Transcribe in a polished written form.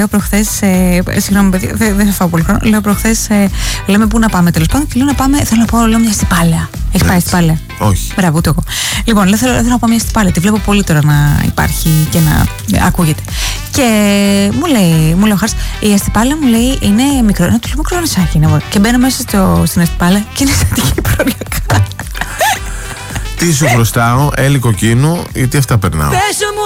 λέω προχθές, συγγνώμη παιδιά, δεν θα φάω πολύ χρόνο. Λέω προχθές, λέμε πού να πάμε τέλος πάντων. Και λέω να πάμε, θέλω να πάω λέω, μια Στιπάλαια. Έχει πάει Στιπάλαια? Όχι. Μπράβο, ούτε εγώ. Λοιπόν, λέω, θέλω να πάω μια Στιπάλαια. Τη βλέπω πολύ τώρα να υπάρχει και να ακούγεται. Και μου λέει ο Χάρης, η Αστιπάλαια μου λέει είναι μικρό. Είναι το μικρό νησάκι. Και μπαίνω μέσα στην Αστιπάλαια και είναι σαν την Κυπριακά. Τι σου χρωστάω, Έλλη κοκκίνου, γιατί αυτά περνάω.